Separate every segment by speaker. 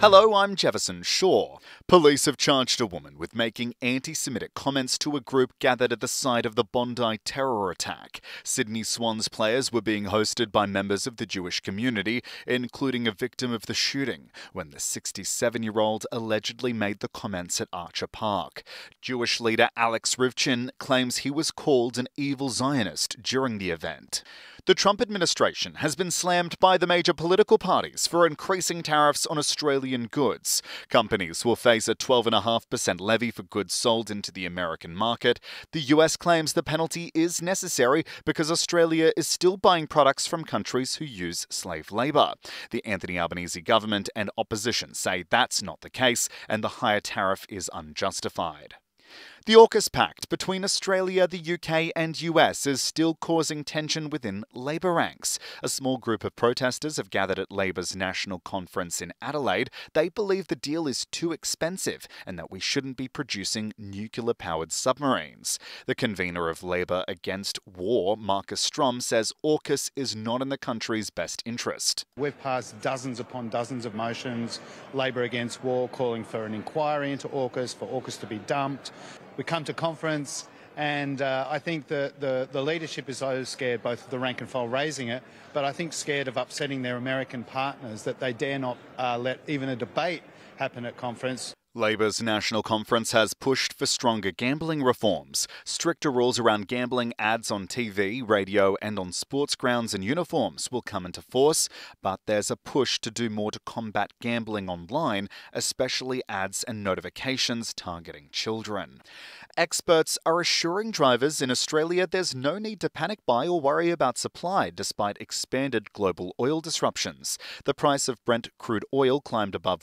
Speaker 1: Hello, I'm Jefferson Shaw. Police have charged a woman with making anti-Semitic comments to a group gathered at the site of the Bondi terror attack. Sydney Swans players were being hosted by members of the Jewish community, including a victim of the shooting, when the 67-year-old allegedly made the comments at Archer Park. Jewish leader Alex Rivchin claims he was called an evil Zionist during the event. The Trump administration has been slammed by the major political parties for increasing tariffs on Australian goods. Companies will face a 12.5% levy for goods sold into the American market. The US claims the penalty is necessary because Australia is still buying products from countries who use slave labour. The Anthony Albanese government and opposition say that's not the case and the higher tariff is unjustified. The AUKUS pact between Australia, the UK and US is still causing tension within Labor ranks. A small group of protesters have gathered at Labor's national conference in Adelaide. They believe the deal is too expensive and that we shouldn't be producing nuclear-powered submarines. The convener of Labor Against War, Marcus Strom, says AUKUS is not in the country's best interest.
Speaker 2: We've passed dozens upon dozens of motions, Labor Against War, calling for an inquiry into AUKUS, for AUKUS to be dumped. We come to conference and I think the leadership is so scared, both of the rank and file raising it, but I think scared of upsetting their American partners that they dare not let even a debate happen at conference.
Speaker 1: Labor's national conference has pushed for stronger gambling reforms. Stricter rules around gambling ads on TV, radio and on sports grounds and uniforms will come into force, but there's a push to do more to combat gambling online, especially ads and notifications targeting children. Experts are assuring drivers in Australia there's no need to panic buy or worry about supply despite expanded global oil disruptions. The price of Brent crude oil climbed above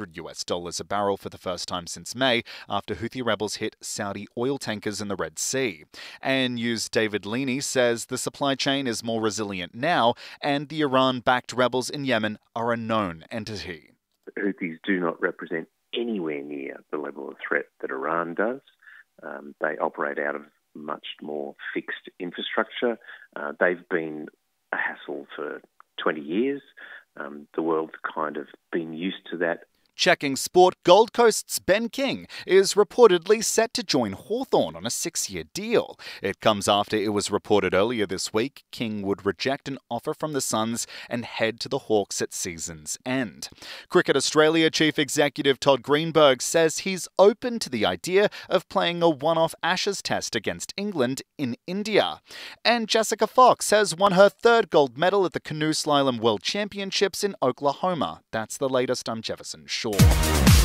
Speaker 1: $100 a barrel for the first time since May after Houthi rebels hit Saudi oil tankers in the Red Sea. ANU's David Leaney says the supply chain is more resilient now and the Iran-backed rebels in Yemen are a known entity.
Speaker 3: The Houthis do not represent anywhere near the level of threat that Iran does. They operate out of much more fixed infrastructure. They've been a hassle for 20 years. The world's kind of been used to that.
Speaker 1: Checking sport, Gold Coast's Ben King is reportedly set to join Hawthorn on a 6-year deal. It comes after it was reported earlier this week King would reject an offer from the Suns and head to the Hawks at season's end. Cricket Australia Chief Executive Todd Greenberg says he's open to the idea of playing a one-off Ashes test against England in India. And Jessica Fox has won her 3rd gold medal at the Canoe Slalom World Championships in Oklahoma. That's the latest. I'm Jefferson Shaw.